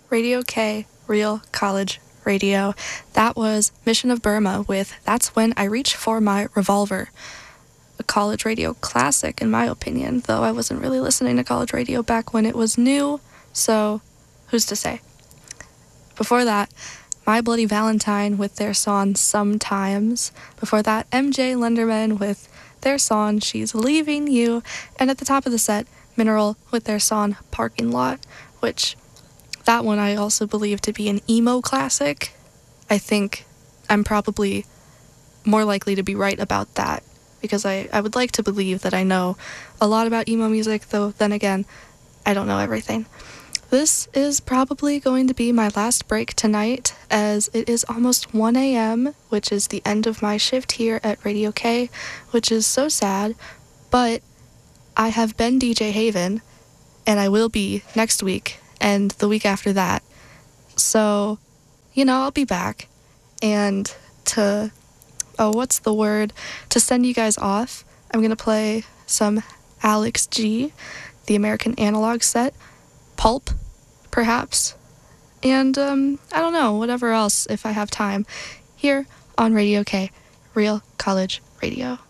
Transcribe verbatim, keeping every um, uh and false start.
Radio K, Real College Radio. That was Mission of Burma with That's When I Reach for My Revolver. A college radio classic, in my opinion, though I wasn't really listening to college radio back when it was new, so who's to say? Before that, My Bloody Valentine with their song Sometimes. Before that, M J Lenderman with their song She's Leaving You. And at the top of the set, Mineral with their song Parking Lot, which that one I also believe to be an emo classic. I think I'm probably more likely to be right about that, because I, I would like to believe that I know a lot about emo music, though then again, I don't know everything. This is probably going to be my last break tonight, as it is almost one a.m., which is the end of my shift here at Radio K, which is so sad, but I have been D J Haven, and I will be next week, and the week after that. So, you know, I'll be back, and to, oh, what's the word? To send you guys off, I'm going to play some Alex G, the American Analog set, Pulp, perhaps, and um, I don't know, whatever else if I have time, here on Radio K, Real College Radio.